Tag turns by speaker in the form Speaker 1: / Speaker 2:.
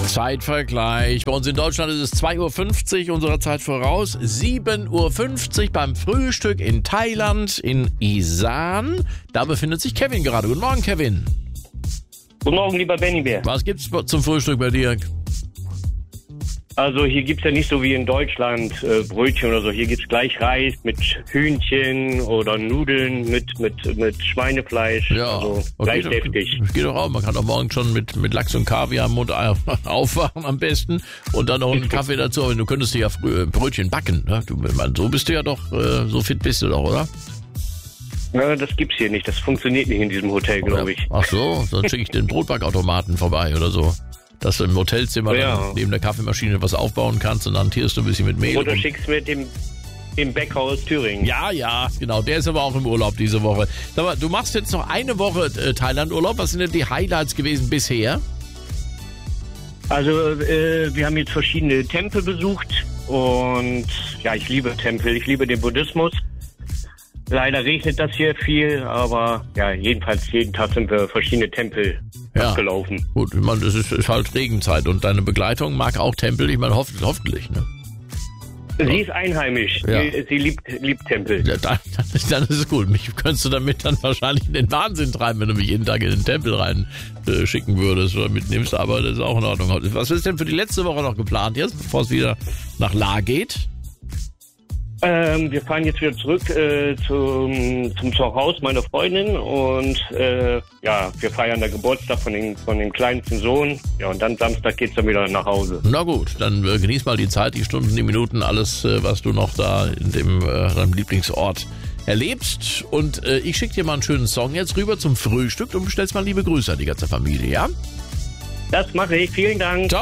Speaker 1: Zeitvergleich. Bei uns in Deutschland ist es 2.50 Uhr unserer Zeit voraus. 7.50 Uhr beim Frühstück in Thailand, in Isan. Da befindet sich Kevin gerade. Guten Morgen, Kevin.
Speaker 2: Guten Morgen, lieber Benny Bär.
Speaker 1: Was gibt's zum Frühstück bei dir?
Speaker 2: Also hier gibt's ja nicht so wie in Deutschland Brötchen oder so. Hier gibt's gleich Reis mit Hühnchen oder Nudeln mit Schweinefleisch.
Speaker 1: Ja,
Speaker 2: also gleich deftig.
Speaker 1: Das geht doch auch. Man kann doch morgen schon mit Lachs und Kaviar im Mund aufwachen am besten und dann noch einen Kaffee dazu. Aber du könntest dir ja Brötchen backen. Ne? So bist du ja doch, so fit bist du doch, oder?
Speaker 2: Ja, das gibt's hier nicht. Das funktioniert nicht in diesem Hotel, glaube ich.
Speaker 1: Ach so, dann schicke ich den Brotbackautomaten vorbei oder so. Dass du im Hotelzimmer dann neben der Kaffeemaschine was aufbauen kannst und dann tierst du ein bisschen mit Mehl.
Speaker 2: Oder schickst mir dem Bäcker aus Thüringen.
Speaker 1: Ja, genau. Der ist aber auch im Urlaub diese Woche. Sag mal, du machst jetzt noch eine Woche Thailand-Urlaub. Was sind denn die Highlights gewesen bisher?
Speaker 2: Also wir haben jetzt verschiedene Tempel besucht und ja, ich liebe Tempel. Ich liebe den Buddhismus. Leider regnet das hier viel, aber ja, jedenfalls jeden Tag sind wir verschiedene Tempel abgelaufen.
Speaker 1: Gut, ich meine, es ist halt Regenzeit und deine Begleitung mag auch Tempel, ich meine, hoffentlich, ne?
Speaker 2: Sie ist einheimisch,
Speaker 1: ja.
Speaker 2: Sie liebt Tempel.
Speaker 1: Ja, dann ist es gut. Mich könntest du damit dann wahrscheinlich in den Wahnsinn treiben, wenn du mich jeden Tag in den Tempel rein schicken würdest oder mitnimmst, aber das ist auch in Ordnung. Was ist denn für die letzte Woche noch geplant jetzt, bevor es wieder nach La geht?
Speaker 2: Wir fahren jetzt wieder zurück zum Zuhause meiner Freundin und wir feiern den Geburtstag von dem kleinsten Sohn. Ja, und dann Samstag geht's dann wieder nach Hause.
Speaker 1: Na gut, dann genieß mal die Zeit, die Stunden, die Minuten, alles, was du noch da in deinem Lieblingsort erlebst. Und ich schicke dir mal einen schönen Song jetzt rüber zum Frühstück und bestellst mal liebe Grüße an die ganze Familie, ja?
Speaker 2: Das mache ich. Vielen Dank.
Speaker 1: Ciao.